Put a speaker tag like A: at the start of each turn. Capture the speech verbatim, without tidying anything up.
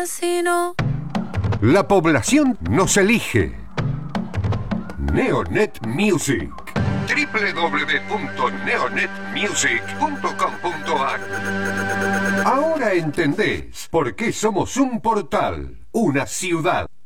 A: Casino.
B: La población nos elige. Neonet Music. doble u doble u doble u punto neonet music punto com punto a r. Ahora entendés por qué somos un portal, una ciudad.